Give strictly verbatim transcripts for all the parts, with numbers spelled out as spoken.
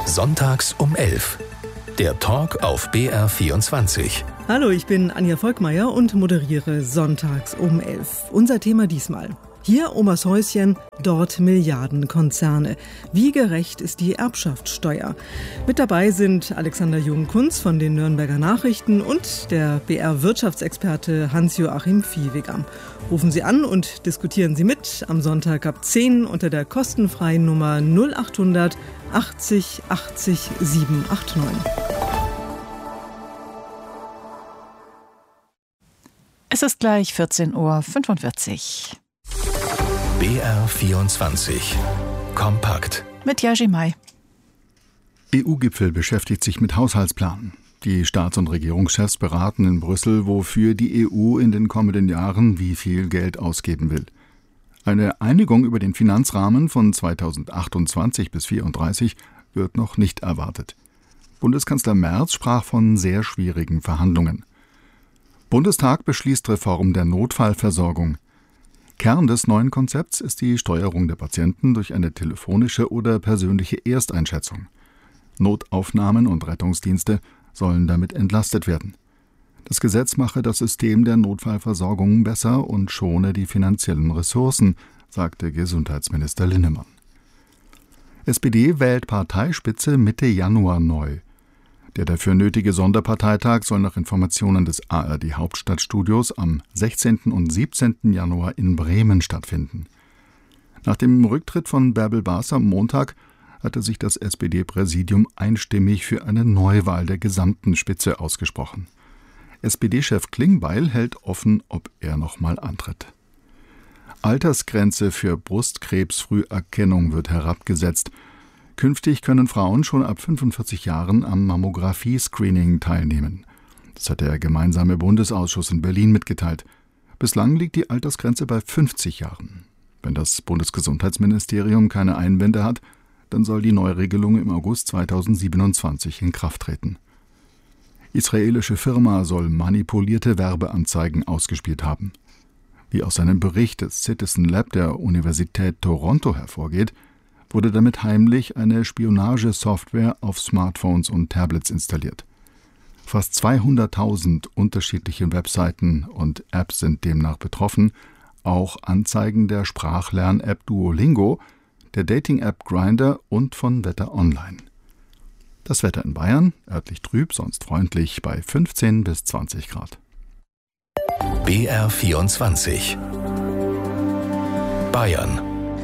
Sonntags um elf. Der Talk auf B R vierundzwanzig. Hallo, ich bin Anja Volkmeier und moderiere Sonntags um elf. Unser Thema diesmal: hier Omas Häuschen, dort Milliardenkonzerne. Wie gerecht ist die Erbschaftssteuer? Mit dabei sind Alexander Jung-Kunz von den Nürnberger Nachrichten und der B R-Wirtschaftsexperte Hans-Joachim Viehweger. Rufen Sie an und diskutieren Sie mit am Sonntag ab zehn unter der kostenfreien Nummer null acht hundert achtzig achtzig siebenhundertneunundachtzig. Es ist gleich vierzehn Uhr fünfundvierzig. B R vierundzwanzig. Kompakt. Mit Yaji Mai. E U-Gipfel beschäftigt sich mit Haushaltsplan. Die Staats- und Regierungschefs beraten in Brüssel, wofür die E U in den kommenden Jahren wie viel Geld ausgeben will. Eine Einigung über den Finanzrahmen von zweitausendachtundzwanzig bis zweitausendvierunddreißig wird noch nicht erwartet. Bundeskanzler Merz sprach von sehr schwierigen Verhandlungen. Bundestag beschließt Reform der Notfallversorgung. Kern des neuen Konzepts ist die Steuerung der Patienten durch eine telefonische oder persönliche Ersteinschätzung. Notaufnahmen und Rettungsdienste sollen damit entlastet werden. Das Gesetz mache das System der Notfallversorgung besser und schone die finanziellen Ressourcen, sagte Gesundheitsminister Linnemann. S P D wählt Parteispitze Mitte Januar neu. Der dafür nötige Sonderparteitag soll nach Informationen des A R D-Hauptstadtstudios am sechzehnten und siebzehnten Januar in Bremen stattfinden. Nach dem Rücktritt von Bärbel Baas am Montag hatte sich das S P D-Präsidium einstimmig für eine Neuwahl der gesamten Spitze ausgesprochen. S P D-Chef Klingbeil hält offen, ob er nochmal antritt. Altersgrenze für Brustkrebsfrüherkennung wird herabgesetzt. Künftig können Frauen schon ab fünfundvierzig Jahren am Mammographie-Screening teilnehmen. Das hat der gemeinsame Bundesausschuss in Berlin mitgeteilt. Bislang liegt die Altersgrenze bei fünfzig Jahren. Wenn das Bundesgesundheitsministerium keine Einwände hat, dann soll die Neuregelung im August zweitausendsiebenundzwanzig in Kraft treten. Israelische Firma soll manipulierte Werbeanzeigen ausgespielt haben. Wie aus einem Bericht des Citizen Lab der Universität Toronto hervorgeht, wurde damit heimlich eine Spionagesoftware auf Smartphones und Tablets installiert. Fast zweihunderttausend unterschiedliche Webseiten und Apps sind demnach betroffen, auch Anzeigen der Sprachlern-App Duolingo, der Dating-App Grindr und von Wetter Online. Das Wetter in Bayern, örtlich trüb, sonst freundlich, bei fünfzehn bis zwanzig Grad. B R vierundzwanzig. Bayern.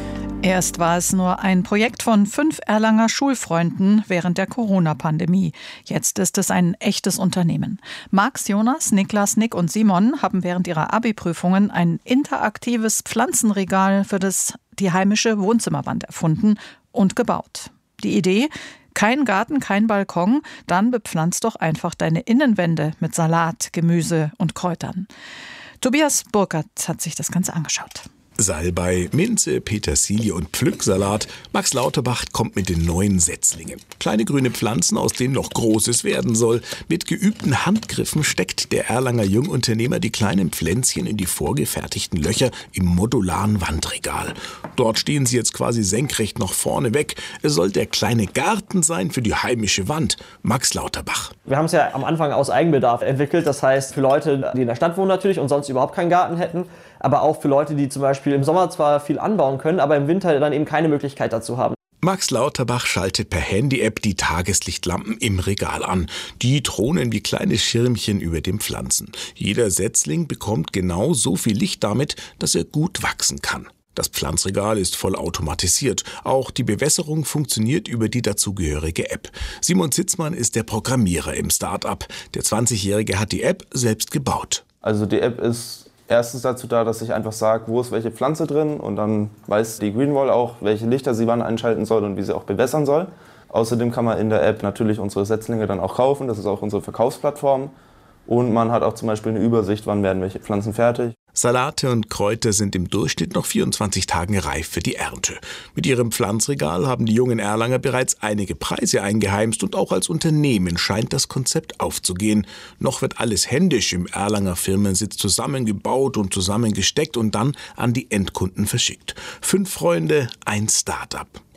Erst war es nur ein Projekt von fünf Erlanger Schulfreunden während der Corona-Pandemie. Jetzt ist es ein echtes Unternehmen. Max, Jonas, Niklas, Nick und Simon haben während ihrer Abi-Prüfungen ein interaktives Pflanzenregal für das, die heimische Wohnzimmerwand erfunden und gebaut. Die Idee: kein Garten, kein Balkon, dann bepflanzt doch einfach deine Innenwände mit Salat, Gemüse und Kräutern. Tobias Burkert hat sich das Ganze angeschaut. Salbei, Minze, Petersilie und Pflücksalat. Max Lauterbach kommt mit den neuen Setzlingen. Kleine grüne Pflanzen, aus denen noch Großes werden soll. Mit geübten Handgriffen steckt der Erlanger Jungunternehmer die kleinen Pflänzchen in die vorgefertigten Löcher im modularen Wandregal. Dort stehen sie jetzt quasi senkrecht nach vorne weg. Es soll der kleine Garten sein für die heimische Wand. Max Lauterbach. Wir haben es ja am Anfang aus Eigenbedarf entwickelt. Das heißt, für Leute, die in der Stadt wohnen natürlich und sonst überhaupt keinen Garten hätten, aber auch für Leute, die zum Beispiel im Sommer zwar viel anbauen können, aber im Winter dann eben keine Möglichkeit dazu haben. Max Lauterbach schaltet per Handy-App die Tageslichtlampen im Regal an. Die thronen wie kleine Schirmchen über den Pflanzen. Jeder Setzling bekommt genau so viel Licht damit, dass er gut wachsen kann. Das Pflanzregal ist voll automatisiert. Auch die Bewässerung funktioniert über die dazugehörige App. Simon Zitzmann ist der Programmierer im Start-up. Der zwanzigjährige hat die App selbst gebaut. Also die App ist erstens dazu da, dass ich einfach sage, wo ist welche Pflanze drin, und dann weiß die Greenwall auch, welche Lichter sie wann einschalten soll und wie sie auch bewässern soll. Außerdem kann man in der App natürlich unsere Setzlinge dann auch kaufen, das ist auch unsere Verkaufsplattform. Und man hat auch zum Beispiel eine Übersicht, wann werden welche Pflanzen fertig. Salate und Kräuter sind im Durchschnitt noch vierundzwanzig Tagen reif für die Ernte. Mit ihrem Pflanzregal haben die jungen Erlanger bereits einige Preise eingeheimst und auch als Unternehmen scheint das Konzept aufzugehen. Noch wird alles händisch im Erlanger Firmensitz zusammengebaut und zusammengesteckt und dann an die Endkunden verschickt. Fünf Freunde, ein Start-up.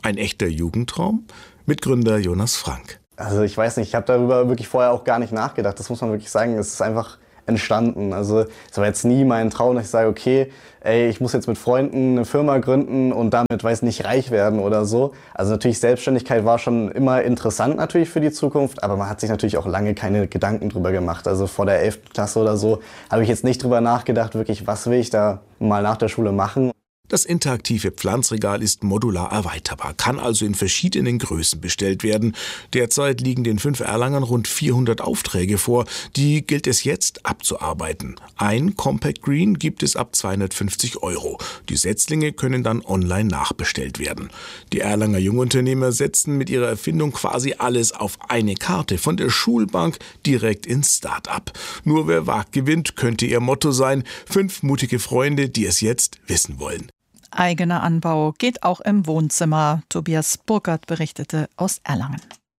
Ein echter Jugendtraum? Mitgründer Jonas Frank. Also ich weiß nicht, ich habe darüber wirklich vorher auch gar nicht nachgedacht. Das muss man wirklich sagen, es ist einfach entstanden. Also es war jetzt nie mein Traum, dass ich sage, okay, ey, ich muss jetzt mit Freunden eine Firma gründen und damit, weiß nicht, reich werden oder so. Also natürlich, Selbstständigkeit war schon immer interessant natürlich für die Zukunft, aber man hat sich natürlich auch lange keine Gedanken drüber gemacht. Also vor der elften Klasse oder so habe ich jetzt nicht drüber nachgedacht, wirklich, was will ich da mal nach der Schule machen. Das interaktive Pflanzregal ist modular erweiterbar, kann also in verschiedenen Größen bestellt werden. Derzeit liegen den fünf Erlangern rund vierhundert Aufträge vor, die gilt es jetzt abzuarbeiten. Ein Compact Green gibt es ab zweihundertfünfzig Euro. Die Setzlinge können dann online nachbestellt werden. Die Erlanger Jungunternehmer setzen mit ihrer Erfindung quasi alles auf eine Karte, von der Schulbank direkt ins Start-up. Nur wer wagt, gewinnt, könnte ihr Motto sein. Fünf mutige Freunde, die es jetzt wissen wollen. Eigener Anbau geht auch im Wohnzimmer. Tobias Burkert berichtete aus Erlangen.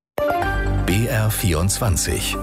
B R vierundzwanzig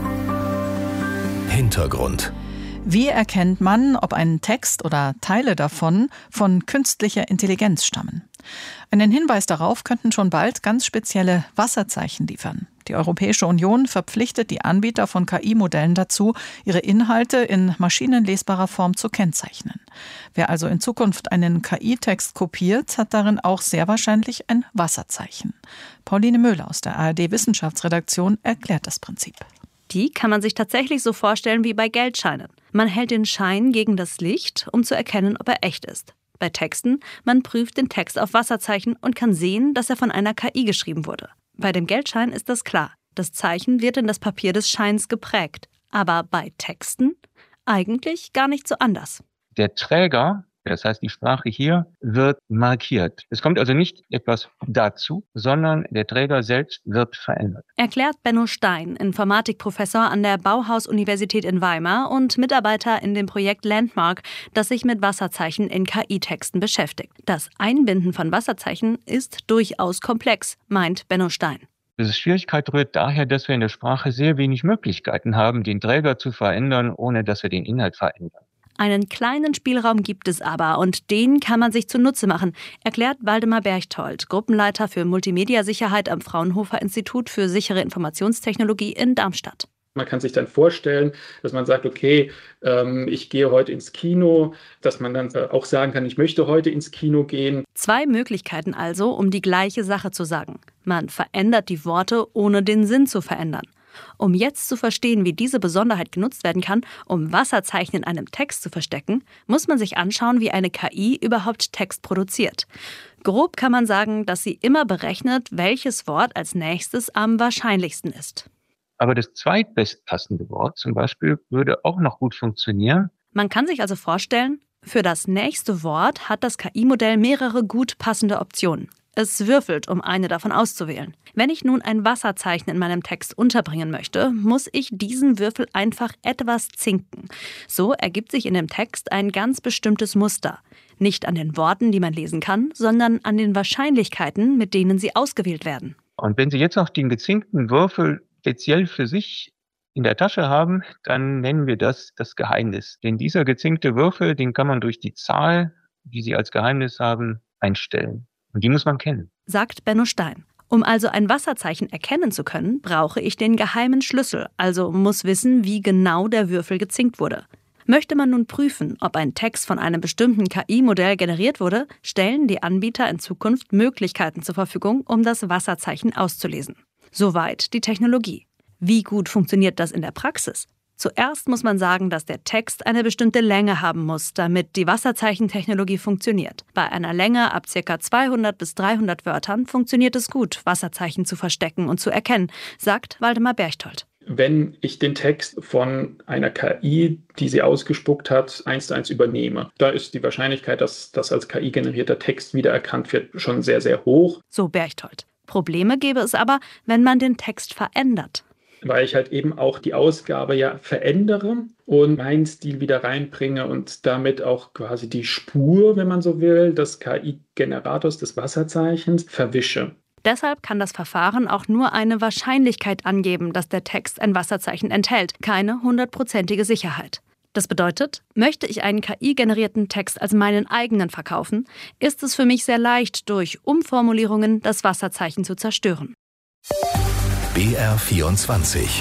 Hintergrund. Wie erkennt man, ob ein Text oder Teile davon von künstlicher Intelligenz stammen? Einen Hinweis darauf könnten schon bald ganz spezielle Wasserzeichen liefern. Die Europäische Union verpflichtet die Anbieter von K I-Modellen dazu, ihre Inhalte in maschinenlesbarer Form zu kennzeichnen. Wer also in Zukunft einen K I-Text kopiert, hat darin auch sehr wahrscheinlich ein Wasserzeichen. Pauline Möhle aus der A R D-Wissenschaftsredaktion erklärt das Prinzip. Die kann man sich tatsächlich so vorstellen wie bei Geldscheinen. Man hält den Schein gegen das Licht, um zu erkennen, ob er echt ist. Bei Texten, man prüft den Text auf Wasserzeichen und kann sehen, dass er von einer K I geschrieben wurde. Bei dem Geldschein ist das klar. Das Zeichen wird in das Papier des Scheins geprägt. Aber bei Texten eigentlich gar nicht so anders. Der Träger, das heißt die Sprache hier, wird markiert. Es kommt also nicht etwas dazu, sondern der Träger selbst wird verändert. Erklärt Benno Stein, Informatikprofessor an der Bauhaus-Universität in Weimar und Mitarbeiter in dem Projekt Landmark, das sich mit Wasserzeichen in K I-Texten beschäftigt. Das Einbinden von Wasserzeichen ist durchaus komplex, meint Benno Stein. Diese Schwierigkeit rührt daher, dass wir in der Sprache sehr wenig Möglichkeiten haben, den Träger zu verändern, ohne dass wir den Inhalt verändern. Einen kleinen Spielraum gibt es aber und den kann man sich zunutze machen, erklärt Waldemar Berchtold, Gruppenleiter für Multimedia-Sicherheit am Fraunhofer Institut für sichere Informationstechnologie in Darmstadt. Man kann sich dann vorstellen, dass man sagt, okay, ähm, ich gehe heute ins Kino, dass man dann äh, auch sagen kann, ich möchte heute ins Kino gehen. Zwei Möglichkeiten also, um die gleiche Sache zu sagen. Man verändert die Worte, ohne den Sinn zu verändern. Um jetzt zu verstehen, wie diese Besonderheit genutzt werden kann, um Wasserzeichen in einem Text zu verstecken, muss man sich anschauen, wie eine K I überhaupt Text produziert. Grob kann man sagen, dass sie immer berechnet, welches Wort als nächstes am wahrscheinlichsten ist. Aber das zweitbestpassende Wort zum Beispiel würde auch noch gut funktionieren. Man kann sich also vorstellen, für das nächste Wort hat das K I-Modell mehrere gut passende Optionen. Es würfelt, um eine davon auszuwählen. Wenn ich nun ein Wasserzeichen in meinem Text unterbringen möchte, muss ich diesen Würfel einfach etwas zinken. So ergibt sich in dem Text ein ganz bestimmtes Muster. Nicht an den Worten, die man lesen kann, sondern an den Wahrscheinlichkeiten, mit denen sie ausgewählt werden. Und wenn Sie jetzt noch den gezinkten Würfel speziell für sich in der Tasche haben, dann nennen wir das das Geheimnis. Denn dieser gezinkte Würfel, den kann man durch die Zahl, die Sie als Geheimnis haben, einstellen. Und die muss man kennen. Sagt Benno Stein. Um also ein Wasserzeichen erkennen zu können, brauche ich den geheimen Schlüssel, also muss wissen, wie genau der Würfel gezinkt wurde. Möchte man nun prüfen, ob ein Text von einem bestimmten K I-Modell generiert wurde, stellen die Anbieter in Zukunft Möglichkeiten zur Verfügung, um das Wasserzeichen auszulesen. Soweit die Technologie. Wie gut funktioniert das in der Praxis? Zuerst muss man sagen, dass der Text eine bestimmte Länge haben muss, damit die Wasserzeichentechnologie funktioniert. Bei einer Länge ab ca. zweihundert bis dreihundert Wörtern funktioniert es gut, Wasserzeichen zu verstecken und zu erkennen, sagt Waldemar Berchtold. Wenn ich den Text von einer K I, die sie ausgespuckt hat, eins zu eins übernehme, da ist die Wahrscheinlichkeit, dass das als K I-generierter Text wiedererkannt wird, schon sehr, sehr hoch. So Berchtold. Probleme gäbe es aber, wenn man den Text verändert. Weil ich halt eben auch die Ausgabe ja verändere und meinen Stil wieder reinbringe und damit auch quasi die Spur, wenn man so will, des K I-Generators, des Wasserzeichens verwische. Deshalb kann das Verfahren auch nur eine Wahrscheinlichkeit angeben, dass der Text ein Wasserzeichen enthält, keine hundertprozentige Sicherheit. Das bedeutet, möchte ich einen K I-generierten Text als meinen eigenen verkaufen, ist es für mich sehr leicht, durch Umformulierungen das Wasserzeichen zu zerstören. B R vierundzwanzig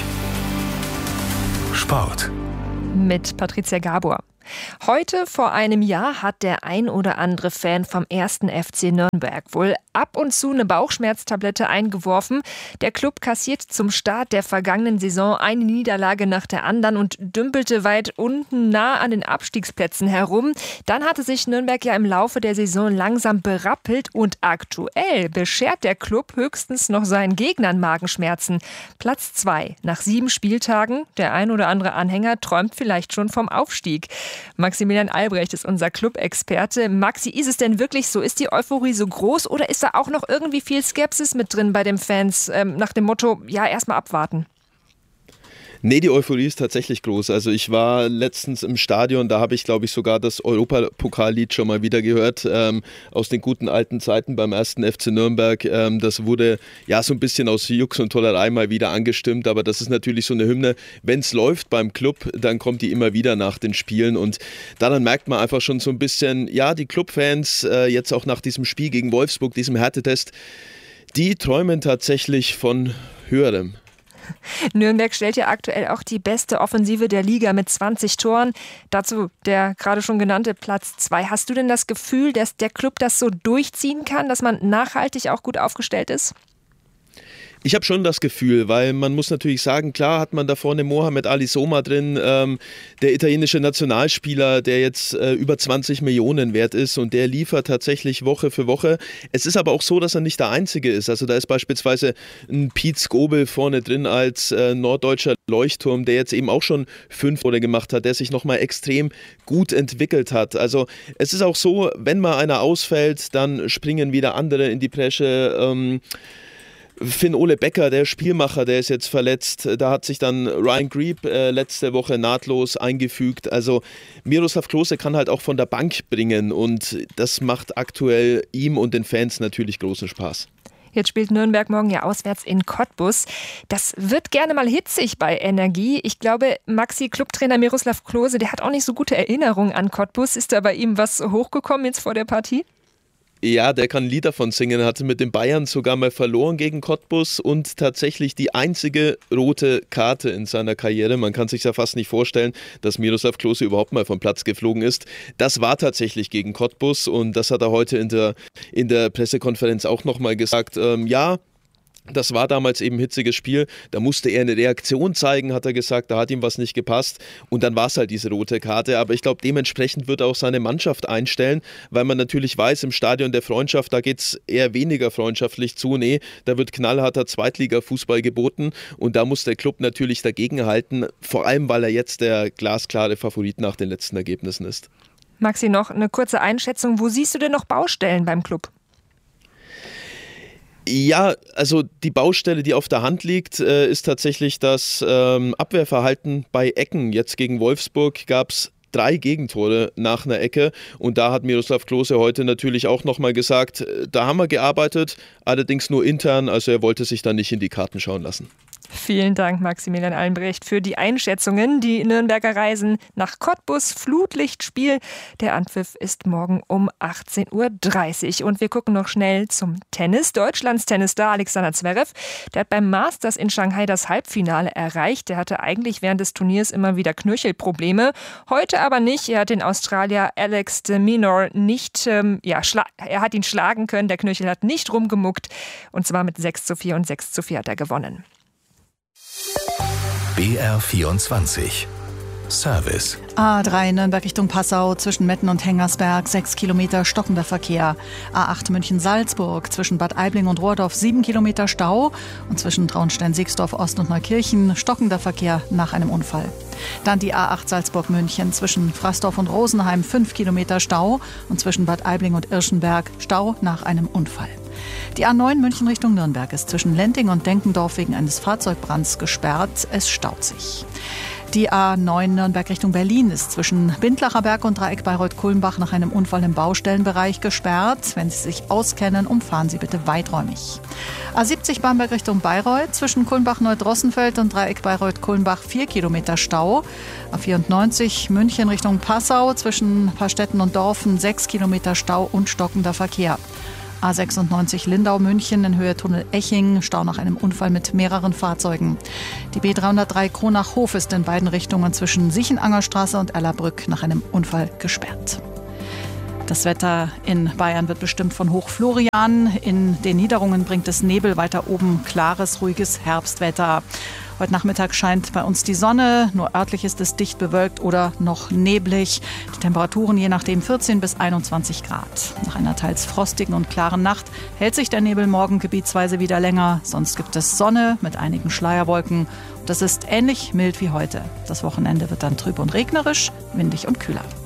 Sport mit Patricia Gabor. Heute vor einem Jahr hat der ein oder andere Fan vom ersten F C Nürnberg wohl ab und zu eine Bauchschmerztablette eingeworfen. Der Klub kassiert zum Start der vergangenen Saison eine Niederlage nach der anderen und dümpelte weit unten nah an den Abstiegsplätzen herum. Dann hatte sich Nürnberg ja im Laufe der Saison langsam berappelt und aktuell beschert der Klub höchstens noch seinen Gegnern Magenschmerzen. Platz zwei nach sieben Spieltagen. Der ein oder andere Anhänger träumt vielleicht schon vom Aufstieg. Maximilian Albrecht ist unser Club-Experte. Maxi, ist es denn wirklich so? Ist die Euphorie so groß oder ist da auch noch irgendwie viel Skepsis mit drin bei den Fans ähm, nach dem Motto, ja, erstmal abwarten? Nee, die Euphorie ist tatsächlich groß. Also ich war letztens im Stadion, da habe ich, glaube ich, sogar das Europapokallied schon mal wieder gehört, ähm, aus den guten alten Zeiten beim ersten F C Nürnberg. Ähm, das wurde ja so ein bisschen aus Jux und Tollerei mal wieder angestimmt, aber das ist natürlich so eine Hymne. Wenn es läuft beim Club, dann kommt die immer wieder nach den Spielen und daran merkt man einfach schon so ein bisschen, ja, die Clubfans, äh, jetzt auch nach diesem Spiel gegen Wolfsburg, diesem Härtetest, die träumen tatsächlich von Höherem. Nürnberg stellt ja aktuell auch die beste Offensive der Liga mit zwanzig Toren. Dazu der gerade schon genannte Platz zwei. Hast du denn das Gefühl, dass der Club das so durchziehen kann, dass man nachhaltig auch gut aufgestellt ist? Ich habe schon das Gefühl, weil man muss natürlich sagen, klar hat man da vorne Mohamed Ali Soma drin, ähm, der italienische Nationalspieler, der jetzt äh, über zwanzig Millionen wert ist und der liefert tatsächlich Woche für Woche. Es ist aber auch so, dass er nicht der Einzige ist. Also da ist beispielsweise ein Piet Skobel vorne drin als äh, norddeutscher Leuchtturm, der jetzt eben auch schon fünf Tore gemacht hat, der sich nochmal extrem gut entwickelt hat. Also es ist auch so, wenn mal einer ausfällt, dann springen wieder andere in die Bresche. Ähm, Finn-Ole Becker, der Spielmacher, der ist jetzt verletzt. Da hat sich dann Ryan Grieb äh, letzte Woche nahtlos eingefügt. Also Miroslav Klose kann halt auch von der Bank bringen und das macht aktuell ihm und den Fans natürlich großen Spaß. Jetzt spielt Nürnberg morgen ja auswärts in Cottbus. Das wird gerne mal hitzig bei Energie. Ich glaube, Maxi, Clubtrainer Miroslav Klose, der hat auch nicht so gute Erinnerungen an Cottbus. Ist da bei ihm was hochgekommen jetzt vor der Partie? Ja, der kann ein Lied davon singen, hatte mit den Bayern sogar mal verloren gegen Cottbus und tatsächlich die einzige rote Karte in seiner Karriere. Man kann sich ja fast nicht vorstellen, dass Miroslav Klose überhaupt mal vom Platz geflogen ist. Das war tatsächlich gegen Cottbus und das hat er heute in der, in der Pressekonferenz auch nochmal gesagt. Ähm, ja, das war damals eben ein hitziges Spiel, da musste er eine Reaktion zeigen, hat er gesagt, da hat ihm was nicht gepasst und dann war es halt diese rote Karte, aber ich glaube, dementsprechend wird er auch seine Mannschaft einstellen, weil man natürlich weiß, im Stadion der Freundschaft, da geht es eher weniger freundschaftlich zu, nee, da wird knallharter Zweitliga-Fußball geboten und da muss der Club natürlich dagegenhalten, vor allem, weil er jetzt der glasklare Favorit nach den letzten Ergebnissen ist. Maxi, noch eine kurze Einschätzung, wo siehst du denn noch Baustellen beim Club? Ja, also die Baustelle, die auf der Hand liegt, äh, ist tatsächlich das ähm, Abwehrverhalten bei Ecken. Jetzt gegen Wolfsburg gab es drei Gegentore nach einer Ecke und da hat Miroslav Klose heute natürlich auch nochmal gesagt, da haben wir gearbeitet, allerdings nur intern, also er wollte sich dann nicht in die Karten schauen lassen. Vielen Dank, Maximilian Albrecht, für die Einschätzungen. Die Nürnberger reisen nach Cottbus, Flutlichtspiel. Der Anpfiff ist morgen um achtzehn Uhr dreißig. Und wir gucken noch schnell zum Tennis. Deutschlands Tennisstar Alexander Zverev, der hat beim Masters in Shanghai das Halbfinale erreicht. Der hatte eigentlich während des Turniers immer wieder Knöchelprobleme. Heute aber nicht. Er hat den Australier Alex de Minaur nicht, ähm, ja, schla- er hat ihn schlagen können. Der Knöchel hat nicht rumgemuckt. Und zwar mit sechs zu vier und sechs zu vier hat er gewonnen. B R vierundzwanzig Service. A drei Nürnberg Richtung Passau zwischen Metten und Hengersberg, sechs Kilometer stockender Verkehr. A acht München-Salzburg zwischen Bad Aibling und Rohrdorf, sieben Kilometer Stau. Und zwischen Traunstein-Sixdorf Ost und Neukirchen stockender Verkehr nach einem Unfall. Dann die A acht Salzburg-München zwischen Fraßdorf und Rosenheim, fünf Kilometer Stau. Und zwischen Bad Aibling und Irschenberg Stau nach einem Unfall. Die A neun München Richtung Nürnberg ist zwischen Lenting und Denkendorf wegen eines Fahrzeugbrands gesperrt. Es staut sich. Die A neun Nürnberg Richtung Berlin ist zwischen Bindlacher Berg und Dreieck Bayreuth-Kulmbach nach einem Unfall im Baustellenbereich gesperrt. Wenn Sie sich auskennen, umfahren Sie bitte weiträumig. A siebzig Bamberg Richtung Bayreuth zwischen Kulmbach-Neudrossenfeld und Dreieck Bayreuth-Kulmbach vier Kilometer Stau. A vierundneunzig München Richtung Passau zwischen Paarstetten und Dorfen sechs Kilometer Stau und stockender Verkehr. A sechsundneunzig Lindau-München in Höhe Tunnel Eching, Stau nach einem Unfall mit mehreren Fahrzeugen. Die B dreihundertdrei Kronach-Hof ist in beiden Richtungen zwischen Sichenangerstraße und Erlabrück nach einem Unfall gesperrt. Das Wetter in Bayern wird bestimmt von Hochflorian. In den Niederungen bringt es Nebel, weiter oben klares, ruhiges Herbstwetter. Heute Nachmittag scheint bei uns die Sonne, nur örtlich ist es dicht bewölkt oder noch neblig. Die Temperaturen je nachdem vierzehn bis einundzwanzig Grad. Nach einer teils frostigen und klaren Nacht hält sich der Nebel morgen gebietsweise wieder länger. Sonst gibt es Sonne mit einigen Schleierwolken. Das ist ähnlich mild wie heute. Das Wochenende wird dann trüb und regnerisch, windig und kühler.